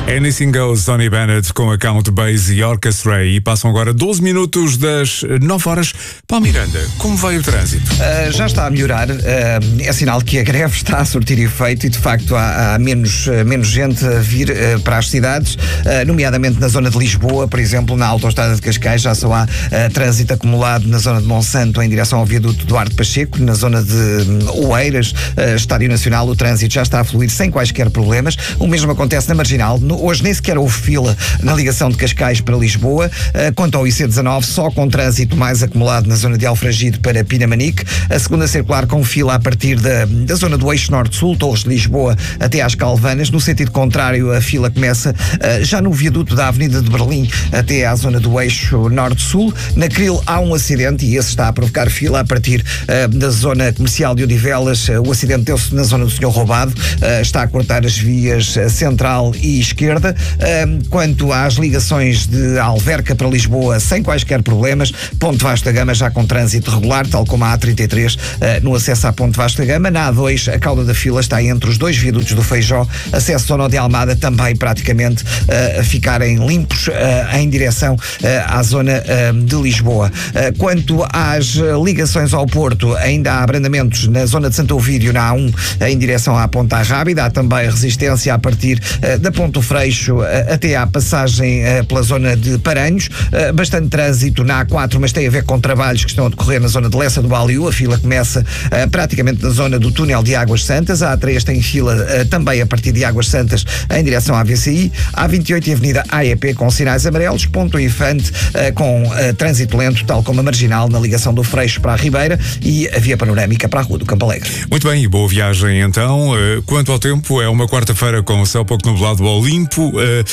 Anything Goes, Tony Bennett com a Count Basie Orchestra, e passam agora 12 minutos das 9 horas. Paulo Miranda, como vai o trânsito? Já está a melhorar, é sinal que a greve está a surtir efeito e de facto há menos gente a vir para as cidades, nomeadamente na zona de Lisboa, por exemplo, na autoestrada de Cascais já só há trânsito acumulado na zona de Monsanto em direção ao viaduto Duarte Pacheco, na zona de Oeiras, Estádio Nacional, o trânsito já está a fluir sem quaisquer problemas. O mesmo acontece na Marginal. Hoje nem sequer houve fila na ligação de Cascais para Lisboa. Quanto ao IC19, só com trânsito mais acumulado na zona de Alfragide para Pinamanique. A segunda circular com fila a partir da zona do eixo norte-sul, Torres de Lisboa até às Calvanas. No sentido contrário, a fila começa já no viaduto da Avenida de Berlim até à zona do eixo norte-sul. Na Cril há um acidente e esse está a provocar fila a partir da zona comercial de Odivelas. O acidente deu-se na zona do Senhor Roubado. Está a cortar as vias central e esquerda. Quanto às ligações de Alverca para Lisboa, sem quaisquer problemas. Ponte Vasco da Gama já com trânsito regular, tal como a A33 no acesso à Ponte Vasco da Gama. Na A2, a cauda da fila está entre os dois viadutos do Feijó. Acesso ao Nó de Almada também praticamente a ficarem limpos em direção à zona de Lisboa. Quanto às ligações ao Porto, ainda há abrandamentos na zona de Santo Ovídio, na A1, em direção à Ponta Rábida. Há também resistência a partir da Ponte do Freixo até à passagem pela zona de Paranhos. Bastante trânsito na A4, mas tem a ver com trabalhos que estão a decorrer na zona de Lessa do Baliu. A fila começa praticamente na zona do túnel de Águas Santas. A A3 tem fila também a partir de Águas Santas em direção à VCI. A A28 e a Avenida AEP com sinais amarelos. Ponto Infante com trânsito lento, tal como a Marginal na ligação do Freixo para a Ribeira e a Via Panorâmica para a Rua do Campo Alegre. Muito bem, e boa viagem então. Quanto ao tempo, é uma quarta-feira com o céu pouco nublado ao limpo,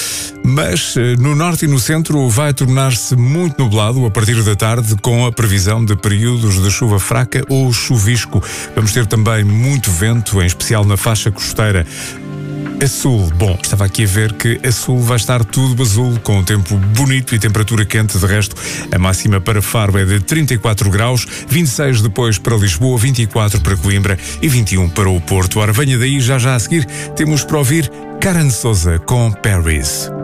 mas no norte e no centro vai tornar-se muito nublado a partir da tarde, com a previsão de períodos de chuva fraca ou chuvisco. Vamos ter também muito vento, em especial na faixa costeira. A sul, bom, estava aqui a ver que a sul vai estar tudo azul, com um tempo bonito e temperatura quente. De resto, a máxima para Faro é de 34 graus, 26 depois para Lisboa, 24 para Coimbra e 21 para o Porto. Ora, venha daí, já a seguir temos para ouvir Karen Souza com Paris.